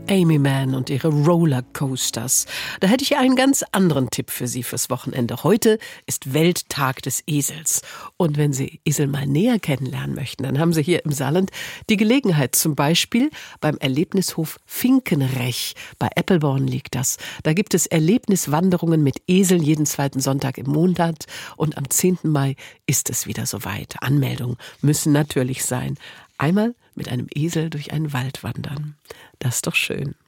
Amy Mann und ihre Rollercoasters. Da hätte ich einen ganz anderen Tipp für Sie fürs Wochenende. Heute ist Welttag des Esels. Und wenn Sie Esel mal näher kennenlernen möchten, dann haben Sie hier im Saarland die Gelegenheit. Zum Beispiel beim Erlebnishof Finkenrech. Bei Eppelborn liegt das. Da gibt es Erlebniswanderungen mit Eseln jeden zweiten Sonntag im Monat. Und am 10. Mai ist es wieder soweit. Anmeldungen müssen natürlich sein. Einmal mit einem Esel durch einen Wald wandern. Das ist doch schön.